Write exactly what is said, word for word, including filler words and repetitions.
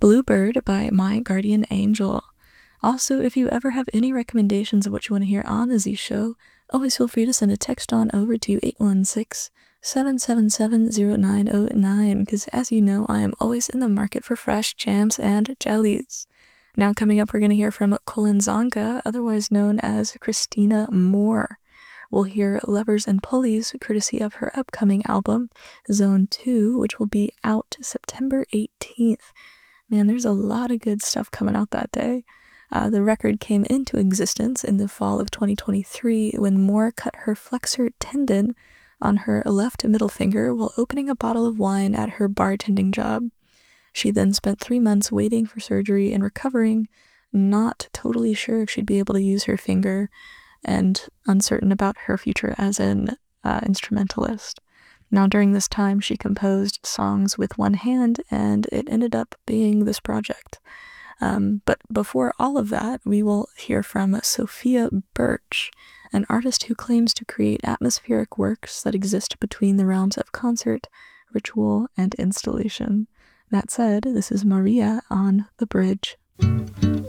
Bluebird by My Guardian Angel. Also, if you ever have any recommendations of what you want to hear on the Z Show, always feel free to send a text on over to eight one six, seven seven seven, zero nine zero nine, because as you know, I am always in the market for fresh jams and jellies. Now coming up, we're going to hear from Colin Zonka, otherwise known as Christina Moore. We'll hear Levers and Pulleys, courtesy of her upcoming album, Zone two, which will be out September eighteenth. Man, there's a lot of good stuff coming out that day. Uh, the record came into existence in the fall of twenty twenty-three when Moore cut her flexor tendon on her left middle finger while opening a bottle of wine at her bartending job. She then spent three months waiting for surgery and recovering, not totally sure if she'd be able to use her finger, and uncertain about her future as an uh, instrumentalist. Now, during this time, she composed songs with one hand, and it ended up being this project. Um, but before all of that, we will hear from Sophia Birch, an artist who claims to create atmospheric works that exist between the realms of concert, ritual, and installation. That said, this is Maria on The Bridge.